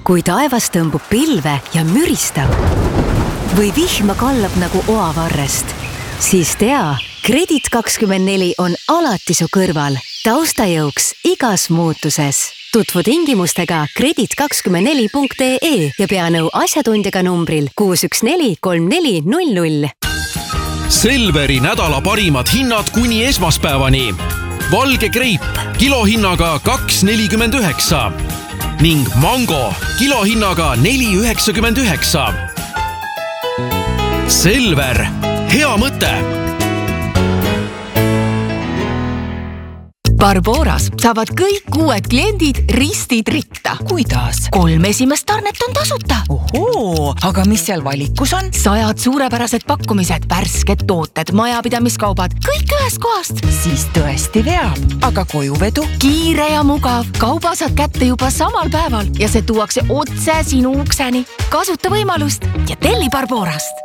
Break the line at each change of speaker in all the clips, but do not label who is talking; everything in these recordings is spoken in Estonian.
kui taevas tõmbub pilve ja müristab või vihma kallab nagu oavarrest, siis tea, Kredit24 on alati su kõrval, taustajõuks igas muutuses. Tutvu tingimustega kredit24.ee ja pea nõu asjatundjaga numbril 6143400.
Selveri nädala parimad hinnad kuni esmaspäevani. Valge greip kilohinnaga 2,49 ning mango kilohinnaga 4,99. Selver, hea mõte!
Barboras saavad kõik uued kliendid ristid ritta.
Kuidas?
3 esimest tarnet on tasuta.
Ohoo, aga mis seal valikus on?
100 suurepärased pakkumised, värsked tooted, majapidamiskaubad, kõik ühest kohast.
Siis tõesti veab. Aga kojuvedu?
Kiire ja mugav. Kauba saad kätte juba samal päeval ja see tuuakse otse sinu ukseni. Kasuta võimalust ja telli Barborast.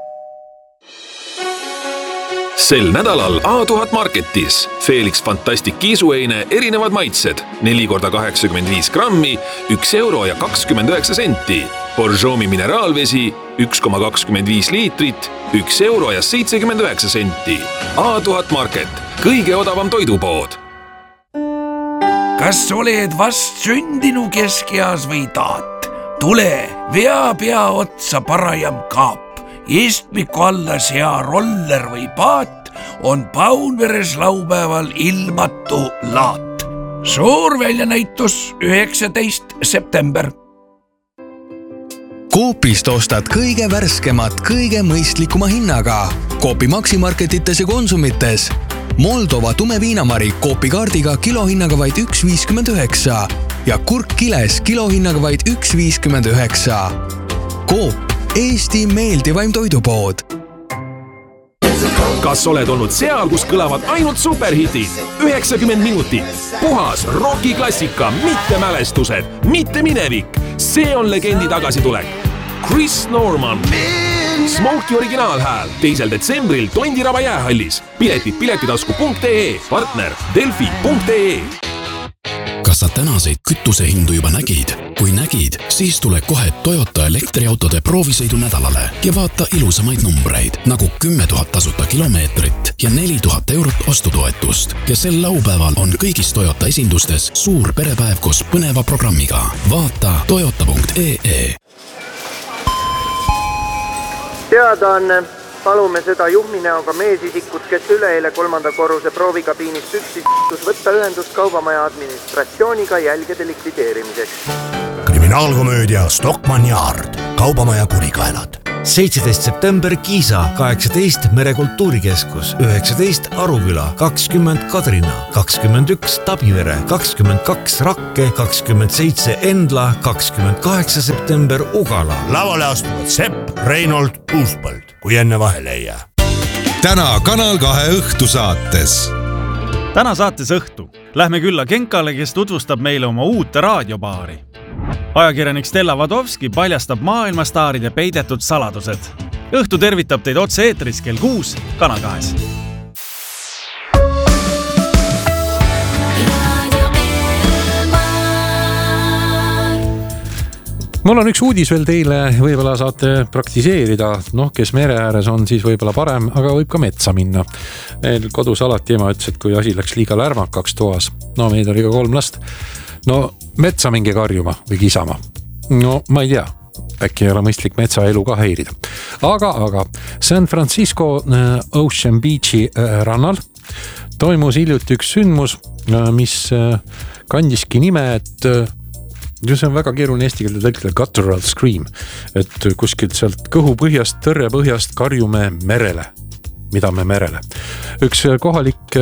Sel nädalal A1000 Marketis Felix Fantastic kiisueine erinevad maitsed 4x85 grammi, 1 euro ja 29 senti. Borjomi mineraalvesi 1,25 liitrit, 1 euro ja 79 senti. A1000 Market, kõige odavam toidupood.
Kas oled vast sündinu keskeas või taat? Tule, vea pea otsa parajam kaap. Istmiku alla sea roller või paat on Paunveres laupäeval ilmatu laat. Suur väljanäitus 19. september.
Coopist ostad kõige värskemat, kõige mõistlikuma hinnaga. Coopi maksimarketites ja konsumites. Moldova tumeviinamari Coopi kaardiga kilohinnaga vaid 1,59 ja kurk kiles kilohinnaga vaid 1,59. Coop, Eesti meeldivaim toidupood.
Kas oled olnud seal, kus kõlavad ainult superhitid? 90 minutit. Puhas rockiklassika, mitte mälestused, mitte minevik. See on legendi tagasitulek. Chris Norman. Smokey originaalhääl 2. detsembril Tondiraba jäähallis. Piletid piletitasku.ee, partner delfi.ee.
Kas sa tänaseid kütusehindu juba nägid? Kui nägid, siis tule kohe Toyota elektriautode proovisõidu nädalale ja vaata ilusamaid numbreid, nagu 10 000 tasuta kilomeetrit ja 4 000 eurot ostutoetust. Ja sel laupäeval on kõigis Toyota esindustes suur perepäev koos põneva programmiga. Vaata toyota.ee.
Teadaanne. Palume seda juhminäoga meesisikut, kes üleeile 3. korruse proovikabiinist üksis võtta ühendust kaubamaja administratsiooniga jälgede likvideerimiseks.
Kriminaalkomöödia Stockmann Yard, kaubamaja kurikaelad.
17. september Kiisa, 18 Merekultuurikeskus, 19 Aruküla, 20 Kadrina, 21 Tabivere, 22 Rakke, 27 Endla, 28 september Ugala.
Lavale astuvad Sepp, Reinold, Uuspõld, kui enne vahele ei jää.
Täna Kanal 2 õhtusaates.
Täna saates õhtu lähme külla Genkale, kes tutvustab meile oma uut raadiobaari. Ajakirjanik Stella Vadovski paljastab maailmastaaride peidetud saladused. Õhtu tervitab teid otse eetris kell 6 Kanal 2.
Mul on üks uudis veel teile, võib-olla saate praktiseerida. Kes mere ääres on, siis võib-olla parem, aga võib ka metsa minna. Meil kodus alati ema ütles, et kui asi läks liiga lärmakaks toas, meid oli ka 3 last. Metsa minge karjuma või kisama. Ma ei tea, äkki ei ole mõistlik metsaelu ka häirida. Aga San Francisco Ocean Beachi rannal toimus hiljuti üks sündmus, mis kandiski nime, et see on väga keeruline eesti keelde tõlkida guttural scream, et kuskilt sealt kõhu põhjast, tõrre põhjast karjume merele. Mida me merele? Üks kohalik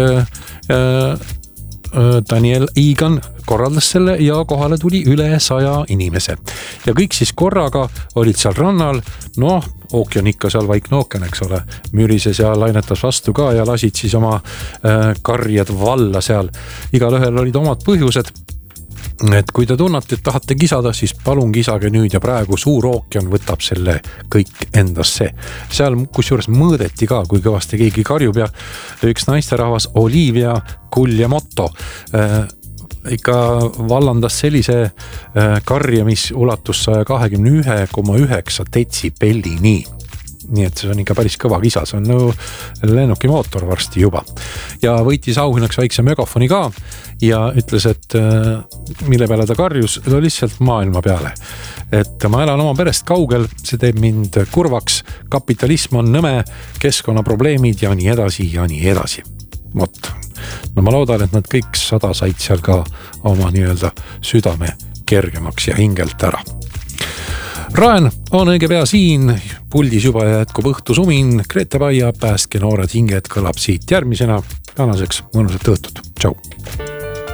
Daniel Egan korraldas selle ja kohale tuli üle 100 inimese. Ja kõik siis korraga olid seal rannal, ookean ikka seal vaikne ookean, eks ole, mürises ja lainetas vastu ka ja lasid siis oma karjad valla seal. Igal ühel olid omad põhjused. Et kui te tunnate, et tahate kisada, siis palun kisage nüüd ja praegu suur ookean võtab selle kõik endasse. Seal kusjuures mõõdeti ka, kui kõvasti keegi karjub ja üks naisterahvas Olivia Guglielmotto ikka vallandas sellise karja, mis ulatus 121,9 detsibellini. Nii et see on ikka päris kõva kisa, see on nagu lennuki mootor varsti juba. Ja võitis auhinnaks väikse megafoni ka ja ütles, et mille peale ta karjus, ta lihtsalt maailma peale. Et ma elan oma perest kaugel, see teeb mind kurvaks, kapitalism on nõme, keskkonnaprobleemid ja nii edasi ja nii edasi. Mot. No ma loodan, et nad kõik 100 said seal ka oma nii-öelda südame kergemaks ja hingelt ära. Raen on õige pea siin, puldis juba jätkub õhtusumin, Grete Paia, Päästke noored hinged kõlab siit järgmisena. Tänaseks mõnusat õhtut, tšau!